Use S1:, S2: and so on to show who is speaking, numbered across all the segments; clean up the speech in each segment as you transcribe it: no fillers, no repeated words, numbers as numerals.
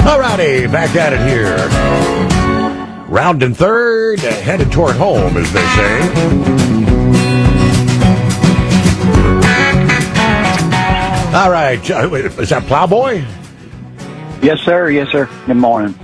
S1: All righty, back at it here. Rounding third, headed toward home, as they say. All right, is that Plowboy?
S2: Yes, sir. Yes, sir. Good morning.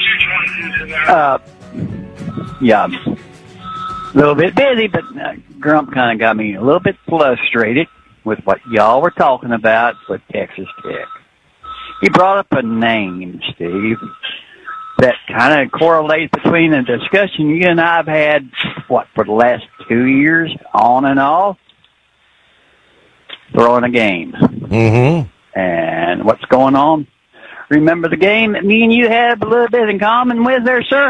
S2: Yeah, a little bit busy, but Grump kind of got me a little bit frustrated with what y'all were talking about with Texas Tech. He brought up a name, Steve, that kind of correlates between the discussion you and I have had, for the last 2 years, on and off, throwing a game.
S1: Mm-hmm.
S2: And what's going on? Remember the game that me and you have a little bit in common with there, sir?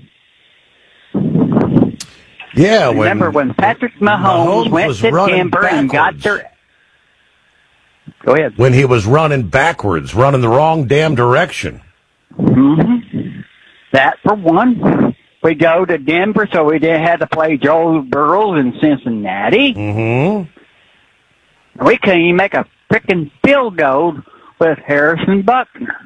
S1: Yeah.
S2: Remember when Patrick Mahomes went to Denver and got their... Go ahead.
S1: When he was running backwards, running the wrong damn direction.
S2: Mm-hmm. That for one. We go to Denver, so we didn't have to play Joe Burrows in Cincinnati.
S1: Mm-hmm.
S2: We couldn't even make a freaking field goal with Harrison Buckner.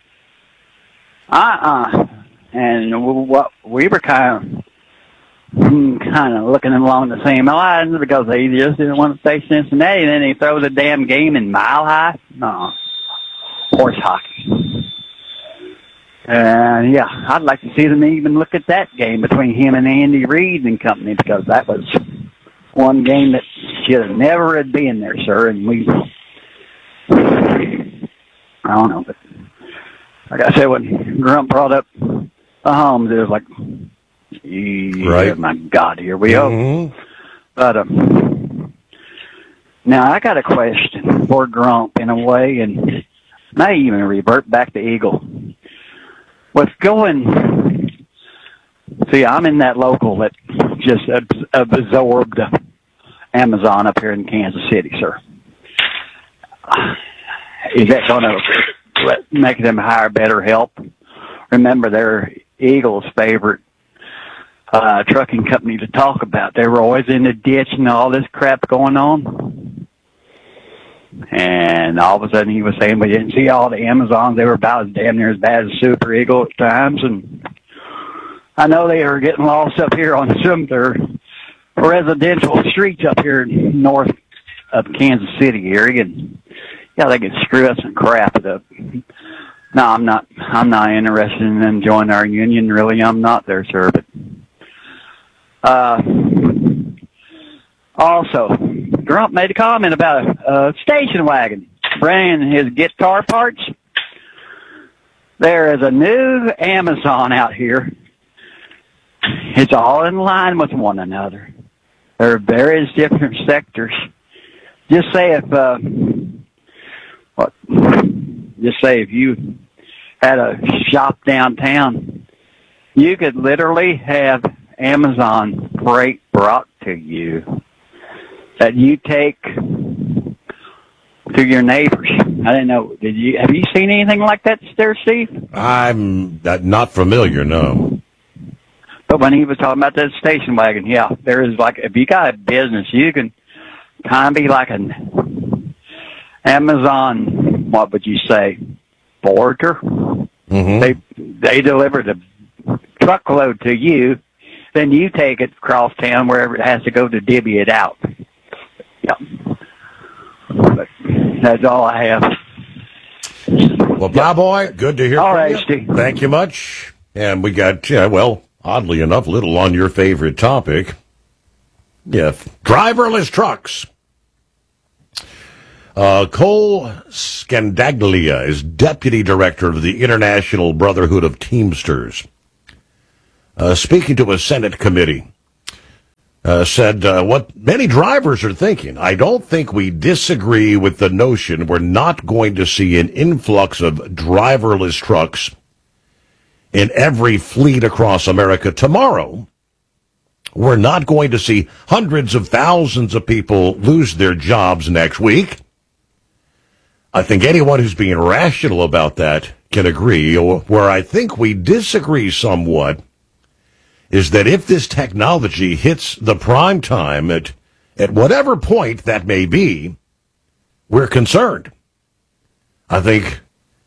S2: And we were kind of looking along the same lines because they just didn't want to stay Cincinnati, and then they throw the damn game in Mile High. No, horse hockey. And yeah, I'd like to see them even look at that game between him and Andy Reid and company, because that was one game that should have never had been there, sir. And I don't know, but like I said, when Grump brought up Mahomes, it was like,
S1: right.
S2: My God, here we go.
S1: Mm-hmm.
S2: But now I got a question for Grump in a way, and may even revert back to Eagle. What's going? See, I'm in that local that just absorbed Amazon up here in Kansas City, sir. Is that going to make them hire better help? Remember, they're Eagle's favorite trucking company to talk about. They were always in the ditch and all this crap going on. And all of a sudden he was saying we didn't see all the Amazons. They were about as damn near as bad as Super Eagle at times. And I know they were getting lost up here on some of their residential streets up here north of Kansas City area. And yeah, they could screw us and crap it up. No, I'm not interested in them joining our union. Really, I'm not there, sir. But also, Grump made a comment about a station wagon bringing his guitar parts. There is a new Amazon out here. It's all in line with one another. There are various different sectors. Just say if you had a shop downtown, you could literally have Amazon freight brought to you that you take to your neighbors. I didn't know. Have you seen anything like that there, Steve?
S1: I'm not familiar, no.
S2: But when he was talking about that station wagon, yeah, there is like, if you got a business, you can kind of be like an Amazon, what would you say, forwarder?
S1: Mm-hmm.
S2: They deliver the truckload to you, then you take it across town wherever it has to go to divvy it out. Yeah. But that's all I have.
S1: Well, Plowboy, good to hear
S2: all
S1: from
S2: right,
S1: you.
S2: Steve.
S1: Thank you much. And we got, oddly enough, little on your favorite topic. Yeah, driverless trucks. Cole Scandaglia is deputy director of the International Brotherhood of Teamsters. Speaking to a Senate committee, said what many drivers are thinking. I don't think we disagree with the notion we're not going to see an influx of driverless trucks in every fleet across America tomorrow. We're not going to see hundreds of thousands of people lose their jobs next week. I think anyone who's being rational about that can agree. Where I think we disagree somewhat is that if this technology hits the prime time at whatever point that may be, we're concerned. I think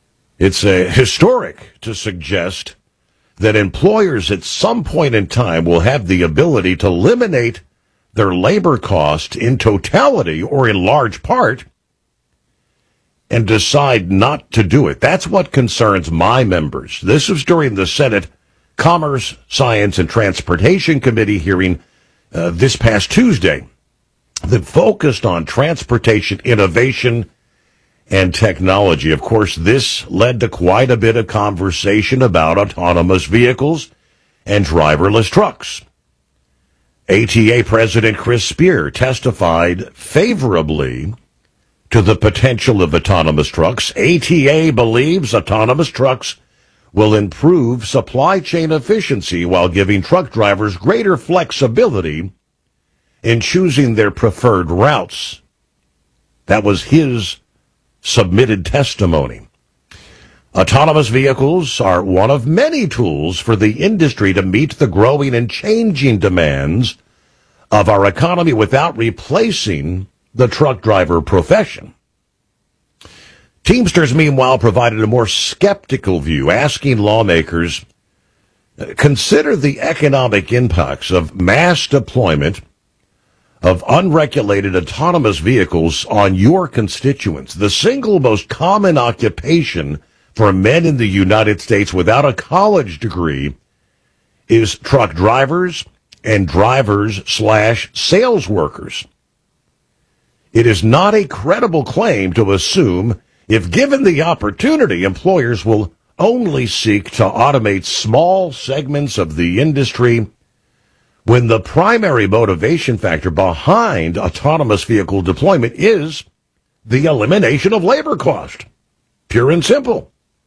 S1: It's historic to suggest that employers at some point in time will have the ability to eliminate their labor cost in totality or in large part and decide not to do it. That's what concerns my members. This was during the Senate Commerce, Science, and Transportation Committee hearing this past Tuesday that focused on transportation innovation and technology. Of course, this led to quite a bit of conversation about autonomous vehicles and driverless trucks. ATA President Chris Spear testified favorably to the potential of autonomous trucks. ATA believes autonomous trucks will improve supply chain efficiency while giving truck drivers greater flexibility in choosing their preferred routes. That was his submitted testimony. Autonomous vehicles are one of many tools for the industry to meet the growing and changing demands of our economy without replacing the truck driver profession. Teamsters, meanwhile, provided a more skeptical view, asking lawmakers, consider the economic impacts of mass deployment of unregulated autonomous vehicles on your constituents. The single most common occupation for men in the United States without a college degree is truck drivers and drivers/sales workers. It is not a credible claim to assume, if given the opportunity, employers will only seek to automate small segments of the industry when the primary motivation factor behind autonomous vehicle deployment is the elimination of labor cost. Pure and simple.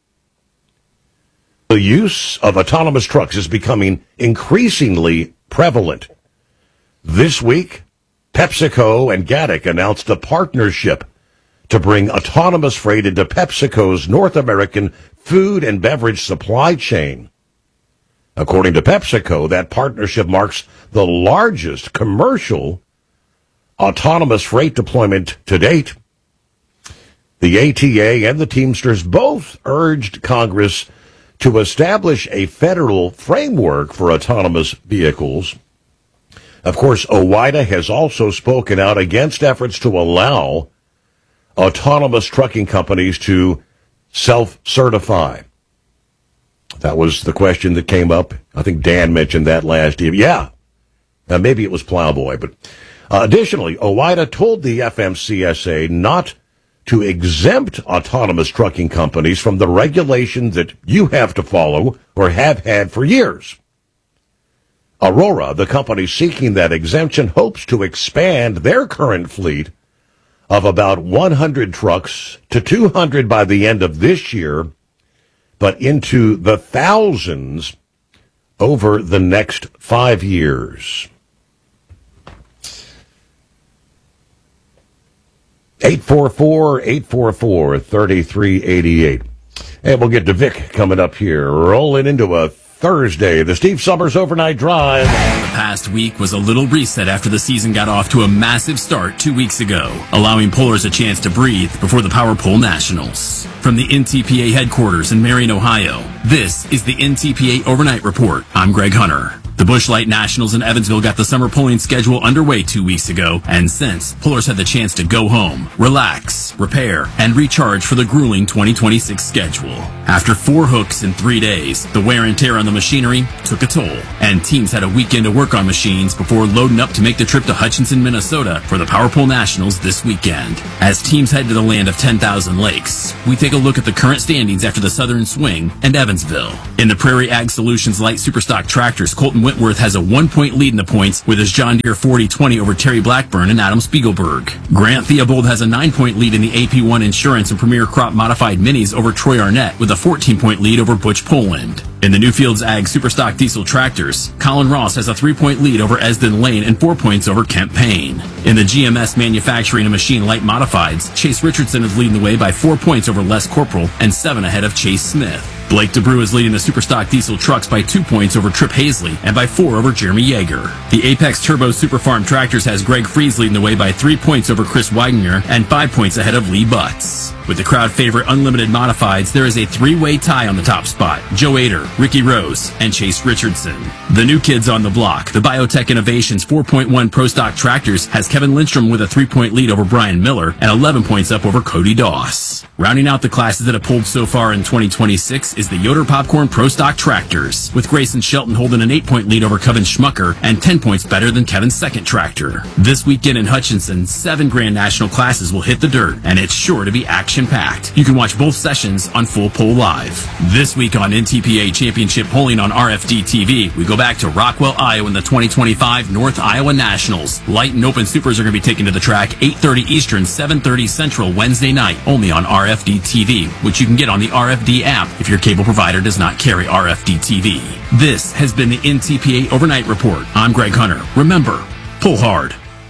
S1: The use of autonomous trucks is becoming increasingly prevalent. This week, PepsiCo and Gatik announced a partnership to bring autonomous freight into PepsiCo's North American food and beverage supply chain. According to PepsiCo, that partnership marks the largest commercial autonomous freight deployment to date. The ATA and the Teamsters both urged Congress to establish a federal framework for autonomous vehicles. Of course, OOIDA has also spoken out against efforts to allow autonomous trucking companies to self-certify. That was the question that came up. I think Dan mentioned that last year. Yeah, maybe it was Plowboy. But additionally, OOIDA told the FMCSA not to exempt autonomous trucking companies from the regulations that you have to follow or have had for years. Aurora, the company seeking that exemption, hopes to expand their current fleet of about 100 trucks to 200 by the end of this year, but into the thousands over the next 5 years. 844-844-3388. And we'll get to Vic coming up here, rolling into a Thursday, the Steve Summers Overnight Drive.
S3: The past week was a little reset after the season got off to a massive start 2 weeks ago, allowing pullers a chance to breathe before the Power Pole Nationals. From the NTPA headquarters in Marion, Ohio, this is the NTPA Overnight Report. I'm Greg Hunter. The Busch Light Nationals in Evansville got the summer pulling schedule underway 2 weeks ago, and since, pullers had the chance to go home, relax, repair, and recharge for the grueling 2026 schedule. After 4 hooks in 3 days, the wear and tear on the machinery took a toll, and teams had a weekend to work on machines before loading up to make the trip to Hutchinson, Minnesota for the Power Pole Nationals this weekend. As teams head to the land of 10,000 lakes, we take a look at the current standings after the Southern Swing and Evansville. In the Prairie Ag Solutions Light Superstock Tractors, Colton Whitworth has a 1-point lead in the points with his John Deere 4020 over Terry Blackburn and Adam Spiegelberg. Grant Theobald has a 9-point lead in the AP1 Insurance and Premier Crop Modified Minis over Troy Arnett with a 14-point lead over Butch Poland. In the Newfields Ag Superstock Diesel Tractors, Colin Ross has a 3-point lead over Esden Lane and 4 points over Kemp Payne. In the GMS Manufacturing and Machine Light Modifieds, Chase Richardson is leading the way by 4 points over Les Corporal and 7 ahead of Chase Smith. Blake DeBrew is leading the Superstock Diesel Trucks by 2 points over Trip Hazley and by 4 over Jeremy Yeager. The Apex Turbo Super Farm Tractors has Greg Fries leading the way by 3 points over Chris Weidinger and 5 points ahead of Lee Butts. With the crowd favorite Unlimited Modifieds, there is a three-way tie on the top spot. Joe Ader, Ricky Rose, and Chase Richardson. The new kids on the block, the Biotech Innovations 4.1 Pro Stock Tractors, has Kevin Lindstrom with a 3-point lead over Brian Miller and 11 points up over Cody Doss. Rounding out the classes that have pulled so far in 2026 is the Yoder Popcorn Pro Stock Tractors, with Grayson Shelton holding an 8-point lead over Kevin Schmucker and 10 points better than Kevin's second tractor. This weekend in Hutchinson, 7 Grand National classes will hit the dirt, and it's sure to be action-packed. You can watch both sessions on Full Pull Live. This week on NTPA Championship Polling on RFD TV, we go back to Rockwell, Iowa in the 2025 North Iowa Nationals. Light and Open Supers are going to be taken to the track 8:30 Eastern, 7:30 Central Wednesday night, only on RFD TV, which you can get on the RFD app if your cable provider does not carry RFD TV. This has been the NTPA Overnight Report. I'm Greg Hunter. Remember, pull hard.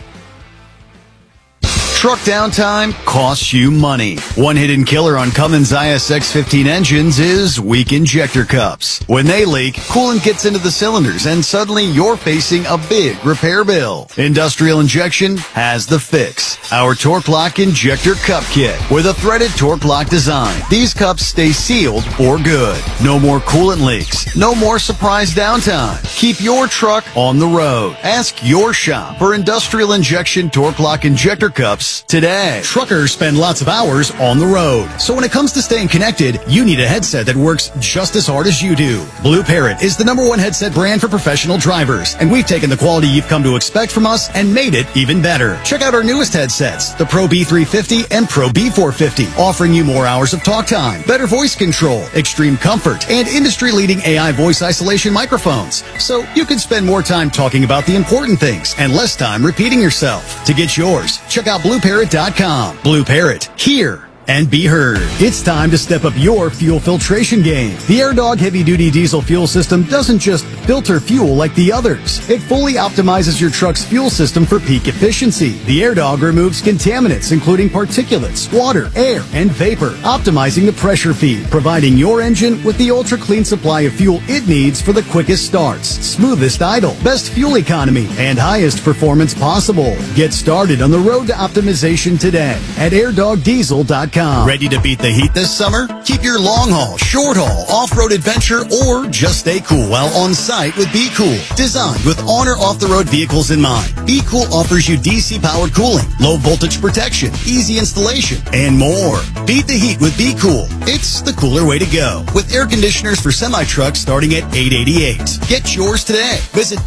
S4: Truck downtime costs you money. One hidden killer on Cummins ISX-15 engines is weak injector cups. When they leak, coolant gets into the cylinders and suddenly you're facing a big repair bill. Industrial Injection has the fix. Our Torque Lock Injector Cup Kit with a threaded Torque Lock design. These cups stay sealed for good. No more coolant leaks. No more surprise downtime. Keep your truck on the road. Ask your shop for Industrial Injection Torque Lock Injector Cups today.
S5: Truckers spend lots of hours on the road. So when it comes to staying connected, you need a headset that works just as hard as you do. Blue Parrot is the #1 headset brand for professional drivers, and we've taken the quality you've come to expect from us and made it even better. Check out our newest headsets, the Pro B350 and Pro B450, offering you more hours of talk time, better voice control, extreme comfort, and industry-leading AI voice isolation microphones. So you can spend more time talking about the important things and less time repeating yourself. To get yours, check out BlueParrot.com. Blue Parrot, hear and be heard. It's time to step up your fuel filtration game. The AirDog heavy-duty diesel fuel system doesn't just filter fuel like the others. It fully optimizes your truck's fuel system for peak efficiency. The AirDog removes contaminants, including particulates, water, air, and vapor, optimizing the pressure feed, providing your engine with the ultra-clean supply of fuel it needs for the quickest starts, smoothest idle, best fuel economy, and highest performance possible. Get started on the road to optimization today at airdogdiesel.com.
S4: Ready to beat the heat this summer? Keep your long haul, short haul, off-road adventure, or just stay cool while on site with Be Cool. Designed with on or off-the-road vehicles in mind, Be Cool offers you DC-powered cooling, low voltage protection, easy installation, and more. Beat the heat with Be Cool. It's the cooler way to go. With air conditioners for semi-trucks starting at $888. Get yours today. Visit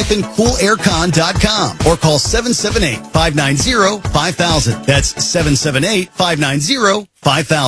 S4: b-coolaircon.com or call 778-590-5000. That's 778-590-5000.